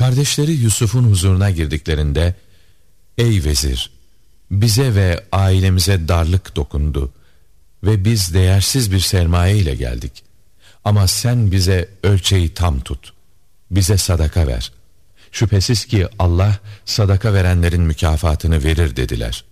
Kardeşleri Yusuf'un huzuruna girdiklerinde, "Ey vezir, bize ve ailemize darlık dokundu ve biz değersiz bir sermaye ile geldik. Ama sen bize ölçeği tam tut, bize sadaka ver. Şüphesiz ki Allah sadaka verenlerin mükafatını verir" dediler.